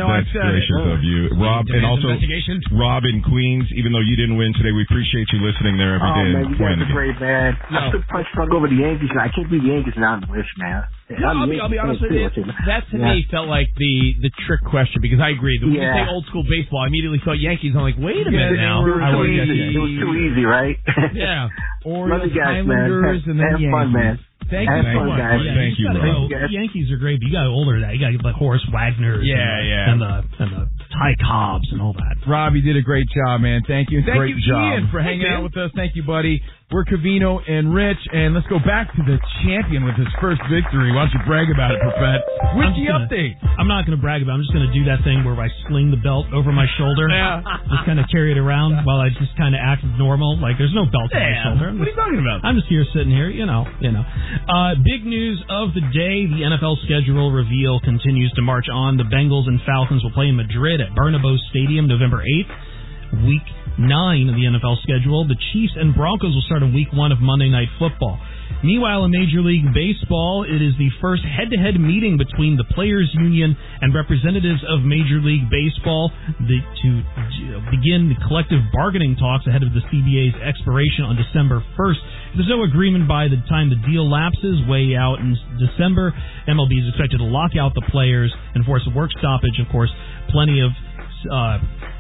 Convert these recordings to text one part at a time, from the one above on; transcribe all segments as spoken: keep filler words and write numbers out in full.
know I That's said gracious it. of you. Rob, and also Rob in Queens, even though you didn't win today, we appreciate you listening there every oh, day. Oh, man, you guys are great, man. No. I took punch drunk over the Yankees, and I can't beat the Yankees now. I'm wish, man. No, I'll be, I'll be honest with you. That to yeah. me felt like the, the trick question because I agree. When yeah. you say old school baseball, I immediately thought Yankees. I'm like, wait a yeah, minute now. It was, I too easy. It was too easy, right? Yeah. Orioles, guys, Islanders, man. and then have Yankees. Fun, man. Thank have you fun, so much. guys. Yeah, Thank you, you Rob. The Yankees are great, but you got older than that. You got like Horace Wagner. Yeah, and the, yeah. And the, and the Ty Cobbs and all that. Rob, you did a great job, man. Thank you. Thank great you, job. Ian, for hanging out with us. Thank you, buddy. We're Covino and Rich, and let's go back to the champion with his first victory. Why don't you brag about it, Profet? With the gonna, update. I'm not going to brag about it. I'm just going to do that thing where I sling the belt over my shoulder. Yeah. Just kind of carry it around while I just kind of act normal. Like, there's no belt on my shoulder. I'm What are you talking about? I'm just here sitting here, you know, you know. Uh, big news of the day, the N F L schedule reveal continues to march on. The Bengals and Falcons will play in Madrid at Bernabeu Stadium November eighth. Week nine of the N F L schedule. The Chiefs and Broncos will start in week one of Monday Night Football. Meanwhile, in Major League Baseball, it is the first head-to-head meeting between the Players Union and representatives of Major League Baseball the, to begin the collective bargaining talks ahead of the C B A's expiration on December first. There's no agreement by the time the deal lapses, way out in December. M L B is expected to lock out the players and force a work stoppage. Of course, plenty of uh,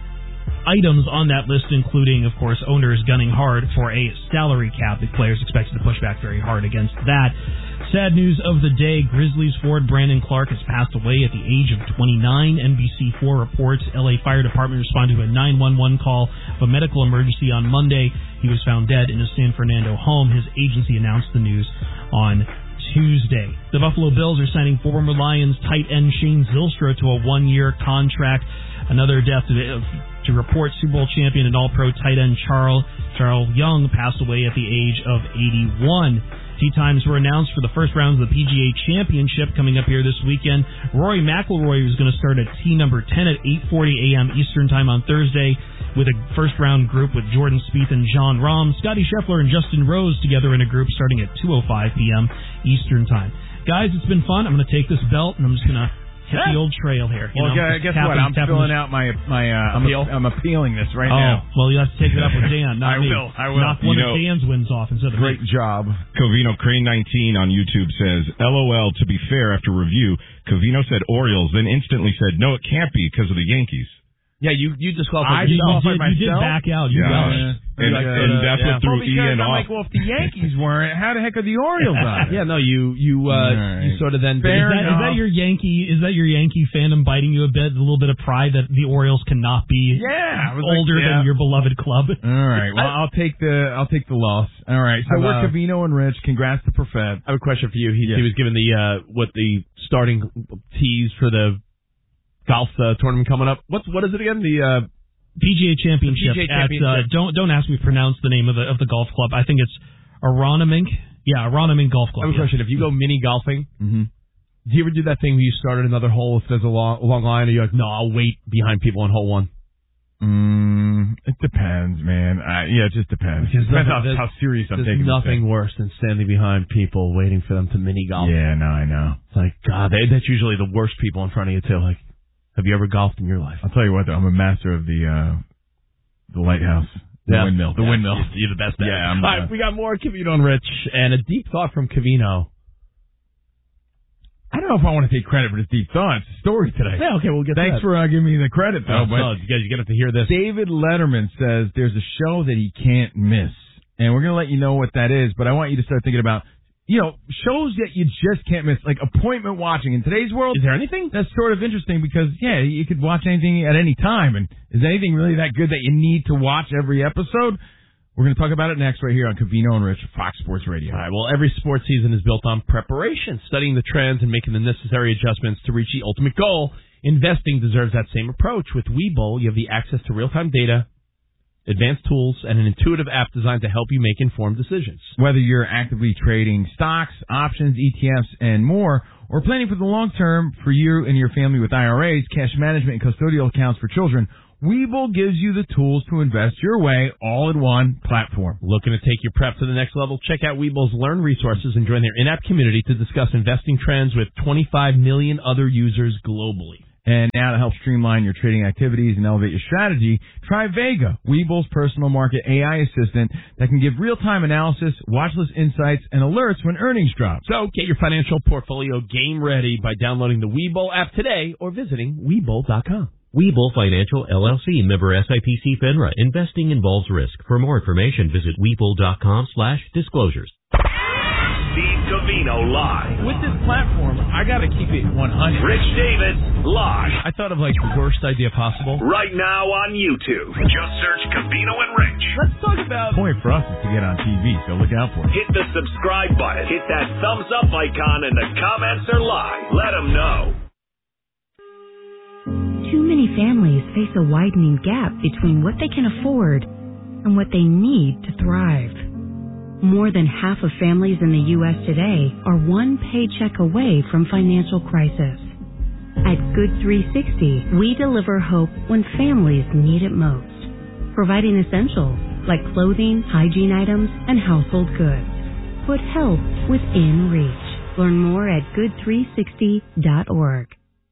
items on that list, including, of course, owners gunning hard for a salary cap. The players expected to push back very hard against that. Sad news of the day, Grizzlies forward Brandon Clark has passed away at the age of twenty-nine. N B C four reports L A Fire Department responded to a nine one one call of a medical emergency on Monday. He was found dead in his San Fernando home. His agency announced the news on Tuesday. The Buffalo Bills are signing former Lions tight end Shane Zylstra to a one-year contract. Another death to, to report, Super Bowl champion and all-pro tight end Charles, Charles Young passed away at the age of eighty-one. Tee times were announced for the first rounds of the P G A Championship coming up here this weekend. Rory McIlroy was going to start at tee number ten at eight forty a.m. Eastern Time on Thursday with a first-round group with Jordan Spieth and Jon Rahm. Scotty Scheffler and Justin Rose together in a group starting at two oh five p.m. Eastern Time. Guys, it's been fun. I'm going to take this belt, and I'm just going to hit yeah. the old trail here. You well, know, guess tapping, what? I'm filling this. out my my. Uh, I'm, Appeal? I'm appealing this right oh, now. Well, you have to take it up with Dan, not I me. will. I will. Knock one you of know, Dan's wins off instead of Great me. job. Covino Crane nineteen on YouTube says, LOL, to be fair, after review, Covino said Orioles, then instantly said, no, it can't be because of the Yankees. Yeah, you you disqualified You, yourself. you, did, you did back out. You yeah. belched. And, like, and uh, that's yeah. what threw well, because Ian I'm off. like, well, if the Yankees weren't, how the heck are the Orioles on it? Yeah, no, you you uh, right. you sort of then Fair Is that, is that your Yankee? Is that your Yankee fandom biting you a bit? A little bit of pride that the Orioles cannot be Yeah, I was older like, yeah. than your beloved club. All right, well, I'll take the I'll take the loss. All right, so I'm, we're uh, Covino and Rich. Congrats to Profet. I have a question for you. He, Yes. he was given the uh, what the starting tees for the golf uh, tournament coming up. What's what is it again? The uh, P G A Championship. The P G A at, Championship. Uh, don't don't ask me to pronounce the name of the of the golf club. I think it's Aronimink. Yeah, Aronimink Golf I Club. have a yeah. question. If you go mini golfing, Mm-hmm. do you ever do that thing where you start at another hole if there's a long, a long line, or you're like, no, I'll wait behind people on hole one? Mm, it depends, man. Uh, yeah, it just depends. Because Depends how, there's- how serious I'm There's taking this nothing thing. worse than standing behind people waiting for them to mini golf. Yeah, no, I know. It's like, God, they, that's usually the worst people in front of you, too. Like, have you ever golfed in your life? I'll tell you what, though, I'm a master of the uh, the lighthouse, the Yeah. windmill, the Yeah, windmill. You're, you're the best at it. Yeah, I'm All right, the- we got more Covino and Rich, and a deep thought from Covino. I don't know if I want to take credit for this deep thought. It's a story today. Yeah, okay, we'll get Thanks to that. for uh, giving me the credit, though. Oh, but no, you guys, you get to hear this. David Letterman says there's a show that he can't miss, and we're going to let you know what that is, but I want you to start thinking about, you know, shows that you just can't miss, like appointment watching. In today's world, Is there anything? that's sort of interesting because, yeah, you could watch anything at any time, and is anything really that good that you need to watch every episode? We're going to talk about it next right here on Covino and Rich, Fox Sports Radio. All right, well, every sports season is built on preparation, studying the trends and making the necessary adjustments to reach the ultimate goal. Investing deserves that same approach. With Webull, you have the access to real-time data, advanced tools, and an intuitive app designed to help you make informed decisions. Whether you're actively trading stocks, options, E T Fs, and more, or planning for the long term for you and your family with I R As, cash management, and custodial accounts for children, Webull gives you the tools to invest your way all in one platform. Looking to take your prep to the next level? Check out Webull's Learn resources and join their in-app community to discuss investing trends with twenty-five million other users globally. And now to help streamline your trading activities and elevate your strategy, try Vega, Webull's personal market A I assistant that can give real-time analysis, watchlist insights, and alerts when earnings drop. So get your financial portfolio game ready by downloading the Webull app today or visiting Webull dot com. Webull Financial, L L C, member S I P C FINRA. Investing involves risk. For more information, visit Webull dot com slash disclosures. Steve Covino live. With this platform, I got to keep it one hundred. Rich Davis live. I thought of like the worst idea possible. Right now on YouTube. Just search Covino and Rich. Let's talk about. The point for us is to get on T V, so look out for it. Hit the subscribe button. Hit that thumbs up icon, and the comments are live. Let them know. Too many families face a widening gap between what they can afford and what they need to thrive. More than half of families in the U S today are one paycheck away from financial crisis. At Good three sixty, we deliver hope when families need it most, providing essentials like clothing, hygiene items, and household goods. Put help within reach. Learn more at good three sixty dot org.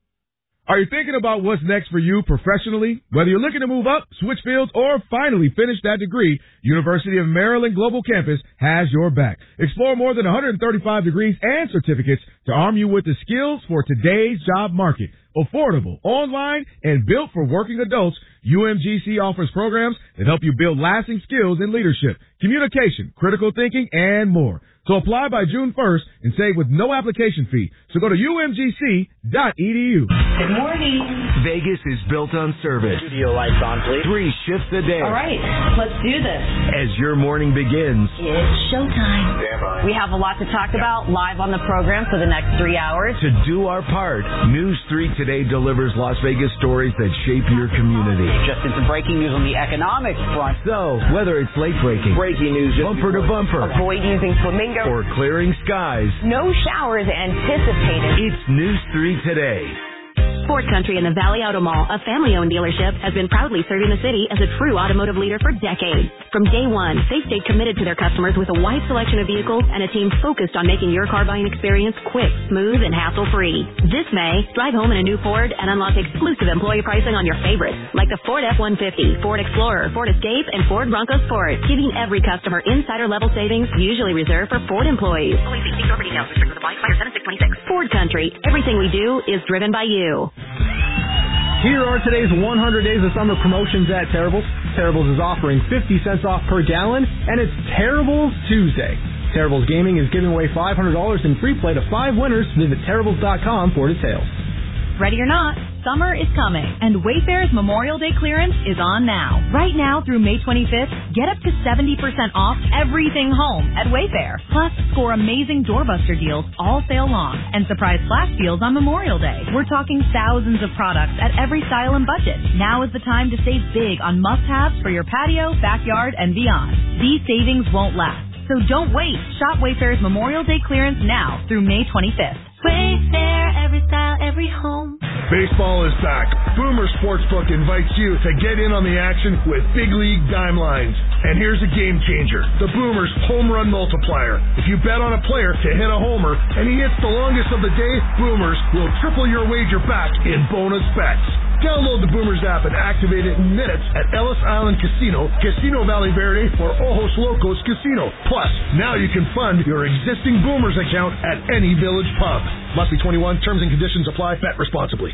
Are you thinking about what's next for you professionally? Whether you're looking to move up, switch fields, or finally finish that degree, University of Maryland Global Campus has your back. Explore more than one hundred thirty-five degrees and certificates to arm you with the skills for today's job market. Affordable, online, and built for working adults, U M G C offers programs that help you build lasting skills in leadership, communication, critical thinking, and more. So apply by June first and save with no application fee. So go to U M G C dot E D U. Good morning. Vegas is built on service. Studio lights on, please. Three shifts a day. All right, let's do this. As your morning begins. It's showtime. We have a lot to talk about live on the program for the next three hours. To do our part, News three Today delivers Las Vegas stories that shape your community. Just into breaking news on the economics front. So, whether it's late breaking, breaking news, bumper to bumper, avoid using flamingo, or clearing skies, no showers anticipated. It's News three Today. Ford Country in the Valley Auto Mall, a family-owned dealership, has been proudly serving the city as a true automotive leader for decades. From day one, they stayed committed to their customers with a wide selection of vehicles and a team focused on making your car buying experience quick, smooth, and hassle-free. This May, drive home in a new Ford and unlock exclusive employee pricing on your favorites, like the Ford F one fifty, Ford Explorer, Ford Escape, and Ford Bronco Sport, giving every customer insider-level savings usually reserved for Ford employees. Only see store for details. Restrictions apply. Expire seven six twenty-six. Ford Country. Everything we do is driven by you. Here are today's one hundred days of summer promotions at Terrible's. Terrible's is offering fifty cents off per gallon, and it's Terrible's Tuesday. Terrible's Gaming is giving away five hundred dollars in free play to five winners. Visit Terrible's dot com for details. Ready or not, summer is coming, and Wayfair's Memorial Day clearance is on now. Right now through May twenty-fifth, get up to seventy percent off everything home at Wayfair. Plus, score amazing doorbuster deals all sale long and surprise flash deals on Memorial Day. We're talking thousands of products at every style and budget. Now is the time to save big on must-haves for your patio, backyard, and beyond. These savings won't last, so don't wait. Shop Wayfair's Memorial Day clearance now through May twenty-fifth. Wayfair, every style, every home. Baseball is back. Boomer Sportsbook invites you to get in on the action with Big League Dime Lines. And here's a game changer, the Boomers Home Run Multiplier. If you bet on a player to hit a homer and he hits the longest of the day, Boomers will triple your wager back in bonus bets. Download the Boomers app and activate it in minutes at Ellis Island Casino, Casino Valley Verde, or Ojos Locos Casino. Plus, now you can fund your existing Boomers account at any Village pub. Must be twenty-one. Terms and conditions apply. Bet responsibly.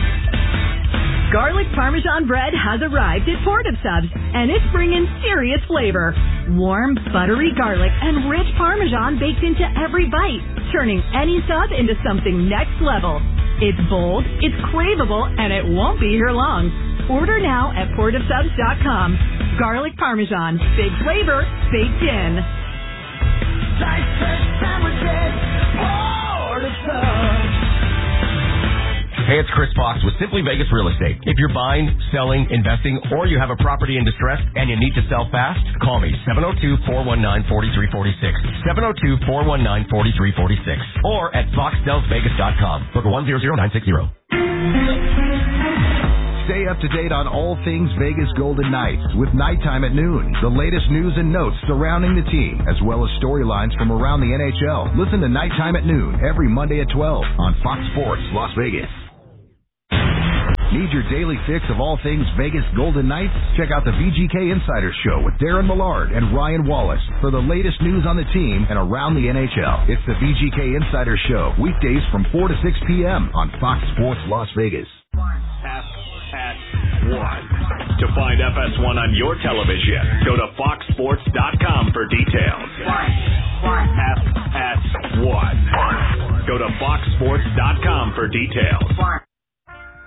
Garlic Parmesan bread has arrived at Port of Subs, and it's bringing serious flavor. Warm, buttery garlic and rich Parmesan baked into every bite, turning any sub into something next level. It's bold, it's craveable, and it won't be here long. Order now at port of subs dot com. Garlic Parmesan, big flavor, baked in. Like fresh sandwiches, Port of Subs. Hey, it's Chris Fox with Simply Vegas Real Estate. If you're buying, selling, investing, or you have a property in distress and you need to sell fast, call me, seven oh two, four one nine, four three four six, seven oh two, four one nine, four three four six, or at fox sells vegas dot com. Book one zero zero nine six zero. Stay up to date on all things Vegas Golden Knights with Nighttime at Noon. The latest news and notes surrounding the team, as well as storylines from around the N H L. Listen to Nighttime at Noon every Monday at twelve on Fox Sports Las Vegas. Need your daily fix of all things Vegas Golden Knights? Check out the V G K Insider Show with Darren Millard and Ryan Wallace for the latest news on the team and around the N H L. It's the V G K Insider Show, weekdays from four to six p.m. on Fox Sports Las Vegas. F S one. To find F S one on your television, go to fox sports dot com for details. F S one. Go to fox sports dot com for details.